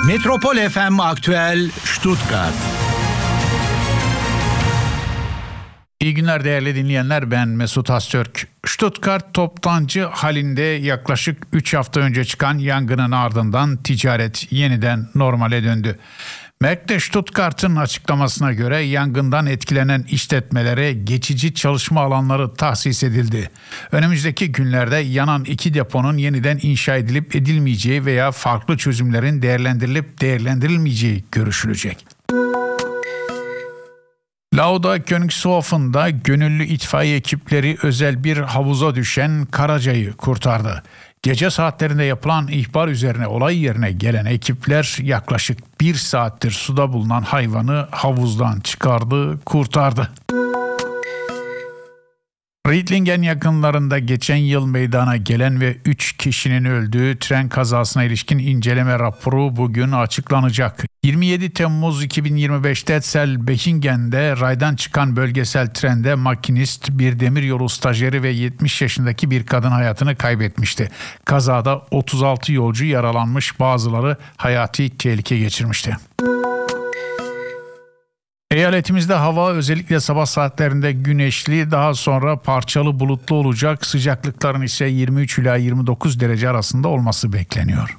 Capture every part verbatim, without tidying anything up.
Metropol F M Aktüel Stuttgart. İyi günler değerli dinleyenler, ben Mesut Astürk. Stuttgart toptancı halinde yaklaşık üç hafta önce çıkan yangının ardından ticaret yeniden normale döndü. Merkez Stuttgart'ın açıklamasına göre yangından etkilenen işletmelere geçici çalışma alanları tahsis edildi. Önümüzdeki günlerde yanan iki deponun yeniden inşa edilip edilmeyeceği veya farklı çözümlerin değerlendirilip değerlendirilmeyeceği görüşülecek. Lauda Königshofen'da gönüllü itfaiye ekipleri özel bir havuza düşen Karaca'yı kurtardı. Gece saatlerinde yapılan ihbar üzerine olay yerine gelen ekipler yaklaşık bir saattir suda bulunan hayvanı havuzdan çıkardı, kurtardı. Reutlingen yakınlarında geçen yıl meydana gelen ve üç kişinin öldüğü tren kazasına ilişkin inceleme raporu bugün açıklanacak. yirmi yedi Temmuz iki bin yirmi beşte Zell-Bechingen'de raydan çıkan bölgesel trende makinist, bir demiryolu stajyeri ve yetmiş yaşındaki bir kadın hayatını kaybetmişti. Kazada otuz altı yolcu yaralanmış, bazıları hayati tehlike geçirmişti. Eyaletimizde hava özellikle sabah saatlerinde güneşli, daha sonra parçalı bulutlu olacak. Sıcaklıkların ise yirmi üç ila yirmi dokuz derece arasında olması bekleniyor.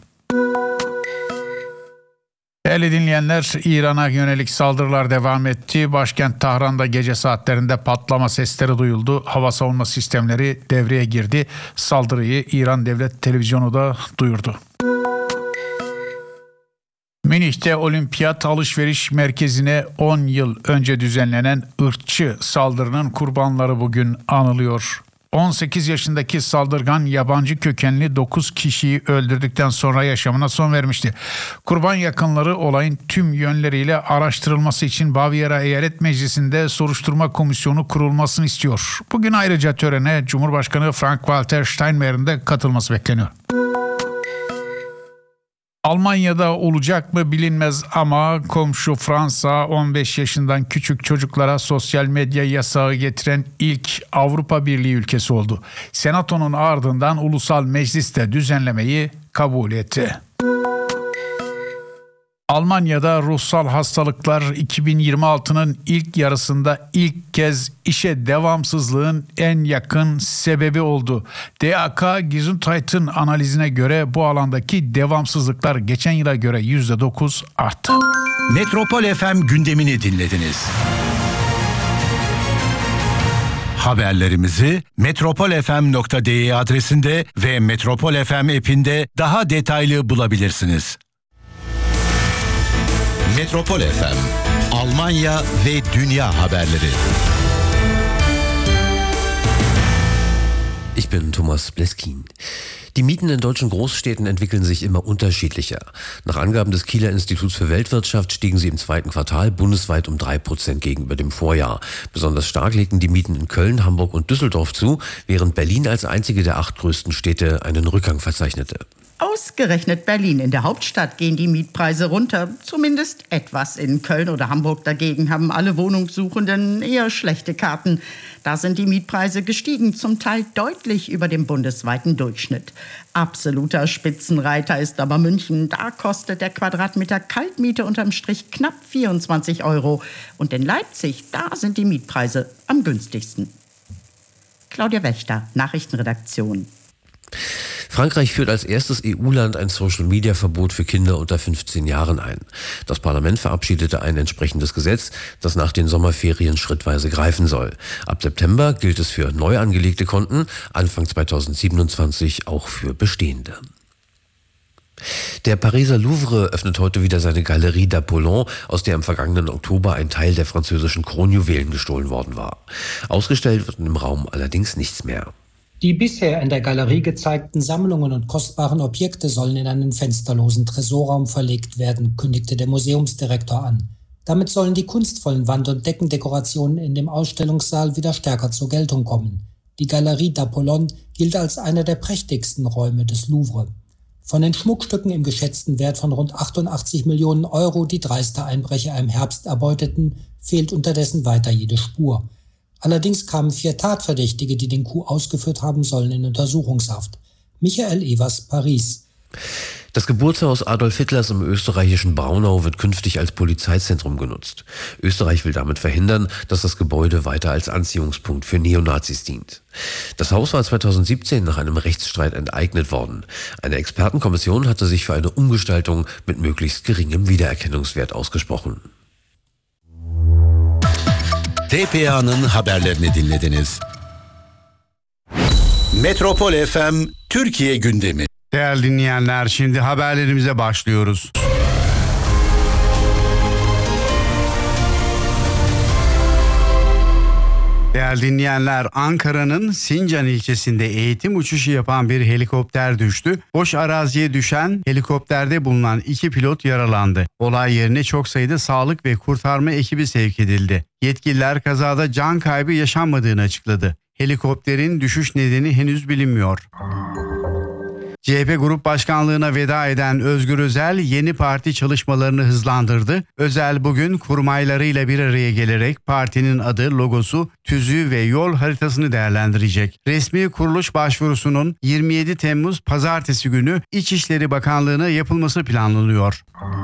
Değerli dinleyenler, İran'a yönelik saldırılar devam etti. Başkent Tahran'da gece saatlerinde patlama sesleri duyuldu. Hava savunma sistemleri devreye girdi. Saldırıyı İran Devlet Televizyonu da duyurdu. Münih'te Olimpiyat Alışveriş Merkezi'ne on yıl önce düzenlenen ırkçı saldırının kurbanları bugün anılıyor. on sekiz yaşındaki saldırgan yabancı kökenli dokuz kişiyi öldürdükten sonra yaşamına son vermişti. Kurban yakınları olayın tüm yönleriyle araştırılması için Bavyera Eyalet Meclisi'nde soruşturma komisyonu kurulmasını istiyor. Bugün ayrıca törene Cumhurbaşkanı Frank-Walter Steinmeier'in de katılması bekleniyor. Almanya'da olacak mı bilinmez ama komşu Fransa on beş yaşından küçük çocuklara sosyal medya yasağı getiren ilk Avrupa Birliği ülkesi oldu. Senato'nun ardından Ulusal Meclis de düzenlemeyi kabul etti. Almanya'da ruhsal hastalıklar iki bin yirmi altının ilk yarısında ilk kez işe devamsızlığın en yakın sebebi oldu. D A K Gesundheit'in analizine göre bu alandaki devamsızlıklar geçen yıla göre yüzde dokuz arttı. Metropol F M gündemini dinlediniz. Haberlerimizi metropol f m nokta d e adresinde ve Metropol F M app'inde daha detaylı bulabilirsiniz. Metropol F M, Almanya ve dünya haberleri. Ich bin Thomas Bleskin. Die Mieten in deutschen Großstädten entwickeln sich immer unterschiedlicher. Nach Angaben des Kieler Instituts für Weltwirtschaft stiegen sie im zweiten Quartal bundesweit um drei Prozent gegenüber dem Vorjahr. Besonders stark legten die Mieten in Köln, Hamburg und Düsseldorf zu, während Berlin als einzige der acht größten Städte einen Rückgang verzeichnete. Ausgerechnet Berlin, in der Hauptstadt, gehen die Mietpreise runter. Zumindest etwas. In Köln oder Hamburg dagegen haben alle Wohnungssuchenden eher schlechte Karten. Da sind die Mietpreise gestiegen, zum Teil deutlich über dem bundesweiten Durchschnitt. Absoluter Spitzenreiter ist aber München. Da kostet der Quadratmeter Kaltmiete unterm Strich knapp vierundzwanzig Euro. Und in Leipzig, da sind die Mietpreise am günstigsten. Claudia Wächter, Nachrichtenredaktion. Frankreich führt als erstes E U-Land ein Social-Media-Verbot für Kinder unter fünfzehn Jahren ein. Das Parlament verabschiedete ein entsprechendes Gesetz, das nach den Sommerferien schrittweise greifen soll. Ab September gilt es für neu angelegte Konten, Anfang zweitausendsiebenundzwanzig auch für bestehende. Der Pariser Louvre öffnet heute wieder seine Galerie d'Apollon, aus der im vergangenen Oktober ein Teil der französischen Kronjuwelen gestohlen worden war. Ausgestellt wird im Raum allerdings nichts mehr. Die bisher in der Galerie gezeigten Sammlungen und kostbaren Objekte sollen in einen fensterlosen Tresorraum verlegt werden, kündigte der Museumsdirektor an. Damit sollen die kunstvollen Wand- und Deckendekorationen in dem Ausstellungssaal wieder stärker zur Geltung kommen. Die Galerie d'Apollon gilt als einer der prächtigsten Räume des Louvre. Von den Schmuckstücken im geschätzten Wert von rund achtundachtzig Millionen Euro, die dreiste Einbrecher im Herbst erbeuteten, fehlt unterdessen weiter jede Spur. Allerdings kamen vier Tatverdächtige, die den Coup ausgeführt haben sollen, in Untersuchungshaft. Michael Evers, Paris. Das Geburtshaus Adolf Hitlers im österreichischen Braunau wird künftig als Polizeizentrum genutzt. Österreich will damit verhindern, dass das Gebäude weiter als Anziehungspunkt für Neonazis dient. Das Haus war zweitausendsiebzehn nach einem Rechtsstreit enteignet worden. Eine Expertenkommission hatte sich für eine Umgestaltung mit möglichst geringem Wiedererkennungswert ausgesprochen. T P A'nın haberlerini dinlediniz. Metropol F M Türkiye gündemi. Değerli dinleyenler, şimdi haberlerimize başlıyoruz. Değerli dinleyenler, Ankara'nın Sincan ilçesinde eğitim uçuşu yapan bir helikopter düştü. Boş araziye düşen helikopterde bulunan iki pilot yaralandı. Olay yerine çok sayıda sağlık ve kurtarma ekibi sevk edildi. Yetkililer kazada can kaybı yaşanmadığını açıkladı. Helikopterin düşüş nedeni henüz bilinmiyor. C H P Grup Başkanlığı'na veda eden Özgür Özel yeni parti çalışmalarını hızlandırdı. Özel bugün kurmaylarıyla bir araya gelerek partinin adı, logosu, tüzüğü ve yol haritasını değerlendirecek. Resmi kuruluş başvurusunun yirmi yedi Temmuz Pazartesi günü İçişleri Bakanlığı'na yapılması planlanıyor.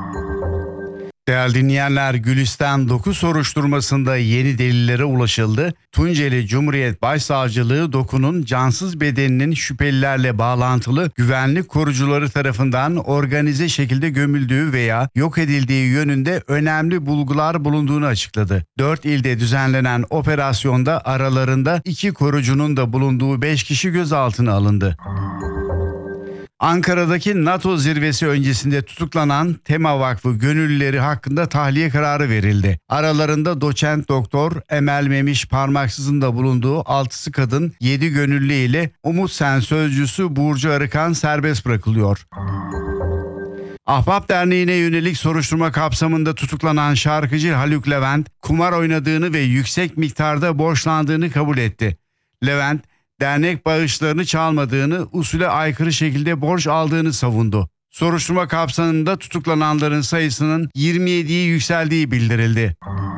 Değerli dinleyenler, Gülistan dokuz soruşturmasında yeni delillere ulaşıldı. Tunceli Cumhuriyet Başsavcılığı Doku'nun cansız bedeninin şüphelilerle bağlantılı güvenlik korucuları tarafından organize şekilde gömüldüğü veya yok edildiği yönünde önemli bulgular bulunduğunu açıkladı. Dört ilde düzenlenen operasyonda aralarında iki korucunun da bulunduğu beş kişi gözaltına alındı. Ankara'daki NATO zirvesi öncesinde tutuklanan Tema Vakfı gönüllüleri hakkında tahliye kararı verildi. Aralarında doçent doktor Emel Memiş Parmaksız'ın da bulunduğu altısı kadın, yedi gönüllü ile Umut Sen sözcüsü Burcu Arıkan serbest bırakılıyor. Ahbap Derneği'ne yönelik soruşturma kapsamında tutuklanan şarkıcı Haluk Levent, kumar oynadığını ve yüksek miktarda borçlandığını kabul etti. Levent, dernek bağışlarını çalmadığını, usule aykırı şekilde borç aldığını savundu. Soruşturma kapsamında tutuklananların sayısının yirmi yediye yükseldiği bildirildi.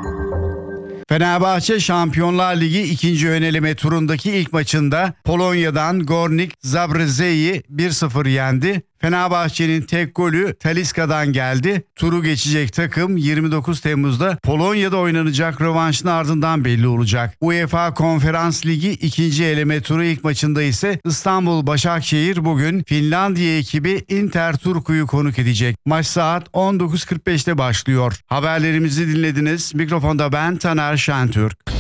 Fenerbahçe Şampiyonlar Ligi ikinci öneleme turundaki ilk maçında Polonya'dan Górnik Zabrze'yi bir sıfır yendi. Fenerbahçe'nin tek golü Talisca'dan geldi. Turu geçecek takım yirmi dokuz Temmuz'da Polonya'da oynanacak rövanşın ardından belli olacak. UEFA Konferans Ligi ikinci eleme turu ilk maçında ise İstanbul Başakşehir bugün Finlandiya ekibi Inter Turku'yu konuk edecek. Maç saat on dokuz kırk beşte başlıyor. Haberlerimizi dinlediniz. Mikrofonda ben Taner Şentürk.